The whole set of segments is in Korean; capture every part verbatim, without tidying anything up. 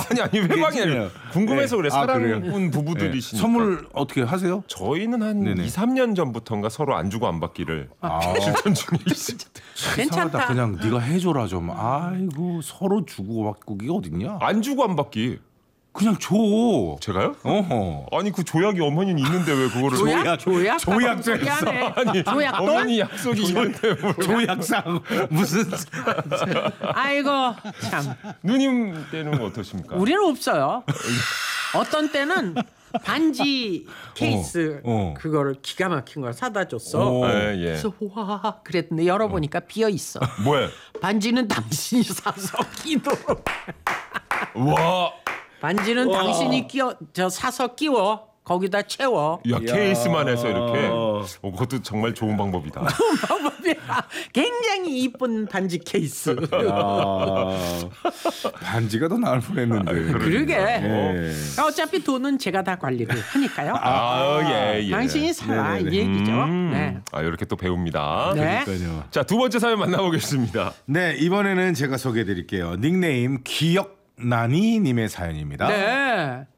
아니 아니 회방이 아니라 궁금해서 그래. 아, 사랑꾼 부부들이시니까. 네. 선물 어떻게 하세요? 저희는 한 네네. 이, 삼 년 전부터인가 서로 안 주고 안 받기를 아. 실천 중에 있습니다. 괜찮다. 이상하다. 그냥 네가 해줘라 좀. 아이고 서로 주고 받고 그게 어딨냐? 안 주고 안 받기. 그냥 줘. 제가요? 어허. 아니 그 조약이 어머니는 있는데 왜 그거를 조약? 조약? 조약도 했어. 아니 조약돌? 어머니 약속이 있는데 뭘. 조약상 무슨 아이고 참. 누님 때는 어떠십니까? 우리는 없어요. 어떤 때는 반지 케이스 어, 어. 그거를 기가 막힌 걸 사다 줬어. 어. 예, 예. 그래서 와 그랬는데 열어보니까 비어 있어. 뭐야? 반지는 당신이 사서 끼도록. 와. 반지는 당신이 끼워 저 사서 끼워 거기다 채워. 야 케이스만 해서 이렇게. 어, 그것도 정말 좋은 방법이다. 방법이야. 굉장히 이쁜 반지 케이스. 아, 반지가 더 나을 뻔했는데. 그러게. 네. 어차피 돈은 제가 다 관리를 하니까요. 아, 예, 예. 당신이 사라 네네네. 이 얘기죠. 음. 네. 아 이렇게 또 배웁니다. 네. 그러니까요. 자 두 번째 사연 만나보겠습니다. 네, 이번에는 제가 소개해드릴게요. 닉네임 기억나니님의 사연입니다. 네.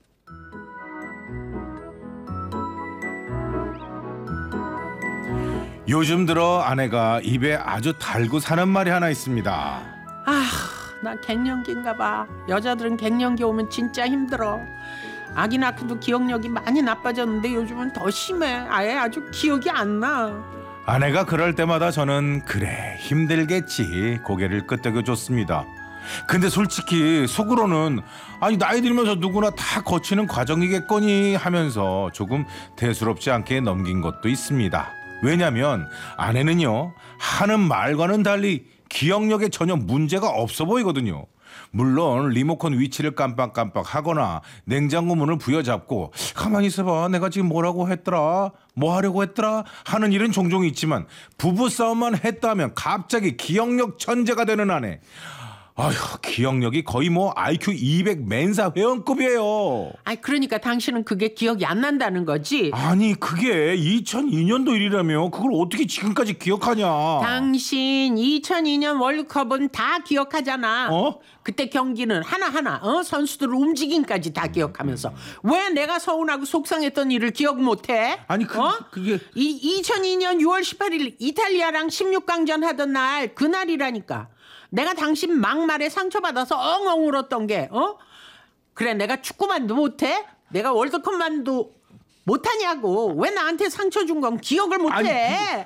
요즘 들어 아내가 입에 아주 달고 사는 말이 하나 있습니다. 아, 나 갱년기인가 봐. 여자들은 갱년기 오면 진짜 힘들어. 아기 낳고도 기억력이 많이 나빠졌는데 요즘은 더 심해. 아예 아주 기억이 안 나. 아내가 그럴 때마다 저는 그래 힘들겠지 고개를 끄덕여 줬습니다. 근데 솔직히 속으로는 아니 나이 들면서 누구나 다 거치는 과정이겠거니 하면서 조금 대수롭지 않게 넘긴 것도 있습니다. 왜냐면 아내는요 하는 말과는 달리 기억력에 전혀 문제가 없어 보이거든요. 물론 리모컨 위치를 깜빡깜빡 하거나 냉장고 문을 부여잡고 가만히 있어봐 내가 지금 뭐라고 했더라 뭐 하려고 했더라 하는 일은 종종 있지만 부부싸움만 했다면 갑자기 기억력 천재가 되는 아내. 아휴 기억력이 거의 뭐 아이큐 이백 멘사 회원급이에요. 아, 그러니까 당신은 그게 기억이 안 난다는 거지. 아니 그게 이천이 년도 일이라며 그걸 어떻게 지금까지 기억하냐. 당신 이천이 년 월드컵은 다 기억하잖아. 어? 그때 경기는 하나하나 어? 선수들 움직임까지 다 기억하면서 왜 내가 서운하고 속상했던 일을 기억 못해? 아니 그, 어? 그게 이 이천이 년 유월 십팔일 이탈리아랑 십육 강전 하던 날 그날이라니까. 내가 당신 막말에 상처받아서 엉엉 울었던 게 어? 그래 내가 축구만도 못해? 내가 월드컵만도 못하냐고. 왜 나한테 상처 준 건 기억을 못해?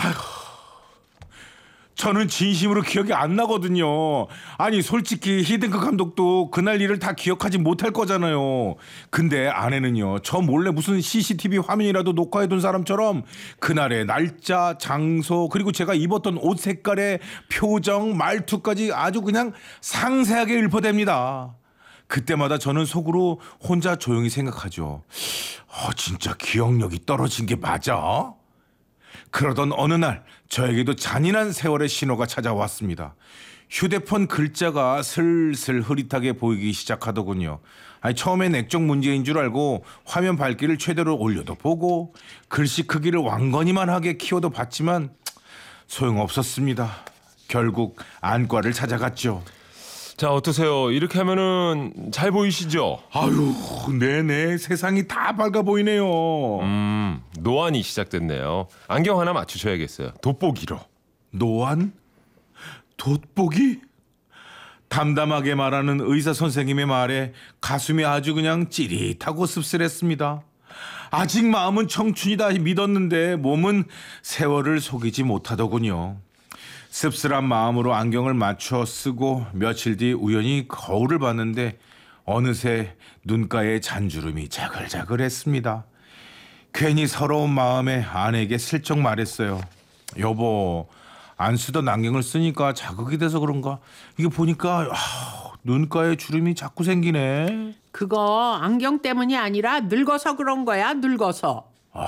저는 진심으로 기억이 안 나거든요. 아니 솔직히 히딩크 감독도 그날 일을 다 기억하지 못할 거잖아요. 근데 아내는요 저 몰래 무슨 씨씨티비 화면이라도 녹화해둔 사람처럼 그날의 날짜, 장소 그리고 제가 입었던 옷 색깔의 표정, 말투까지 아주 그냥 상세하게 읊어댑니다. 그때마다 저는 속으로 혼자 조용히 생각하죠. 어, 진짜 기억력이 떨어진 게 맞아? 그러던 어느 날 저에게도 잔인한 세월의 신호가 찾아왔습니다. 휴대폰 글자가 슬슬 흐릿하게 보이기 시작하더군요. 아니, 처음엔 액정 문제인 줄 알고 화면 밝기를 최대로 올려도 보고 글씨 크기를 왕건이만하게 키워도 봤지만 소용없었습니다. 결국 안과를 찾아갔죠. 자 어떠세요? 이렇게 하면은 잘 보이시죠? 아유, 네네, 세상이 다 밝아 보이네요. 음 노안이 시작됐네요. 안경 하나 맞추셔야겠어요. 돋보기로. 노안? 돋보기? 담담하게 말하는 의사 선생님의 말에 가슴이 아주 그냥 찌릿하고 씁쓸했습니다. 아직 마음은 청춘이다 믿었는데 몸은 세월을 속이지 못하더군요. 씁쓸한 마음으로 안경을 맞춰 쓰고 며칠 뒤 우연히 거울을 봤는데 어느새 눈가에 잔주름이 자글자글했습니다. 괜히 서러운 마음에 아내에게 슬쩍 말했어요. 여보, 안 쓰던 안경을 쓰니까 자극이 돼서 그런가? 이게 보니까 아, 눈가에 주름이 자꾸 생기네. 그거 안경 때문이 아니라 늙어서 그런 거야. 늙어서.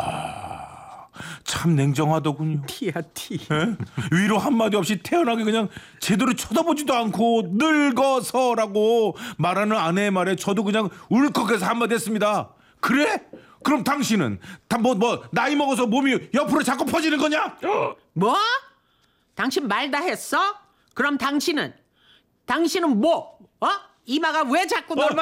참 냉정하더군요. 티야 티. 에? 위로 한마디 없이 태연하게 그냥 제대로 쳐다보지도 않고 늙어서라고 말하는 아내의 말에 저도 그냥 울컥해서 한마디 했습니다. 그래? 그럼 당신은 다 뭐 뭐 나이 먹어서 몸이 옆으로 자꾸 퍼지는 거냐? 뭐? 당신 말 다 했어? 그럼 당신은 당신은 뭐? 어? 이마가 왜 자꾸 넓어?